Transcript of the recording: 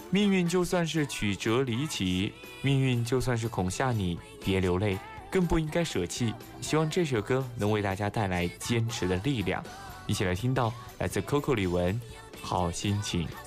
命运就算是曲折离奇，命运就算是恐吓你，别流泪，更不应该舍弃。希望这首歌能为大家带来坚持的力量。一起来听到来自 Coco 李玟《好心情》。